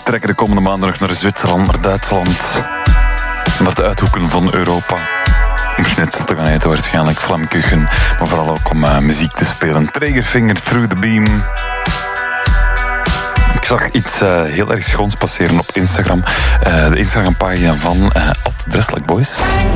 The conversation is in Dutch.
trekken de komende maanden nog naar Zwitserland, naar Duitsland, naar de uithoeken van Europa. Om schnitzel te gaan eten waarschijnlijk, Flammkuchen, maar vooral ook om muziek te spelen. Triggerfinger, Through the Beam. Ik zag iets heel erg schoons passeren op Instagram. De Instagram-pagina van @DressLikeBoys.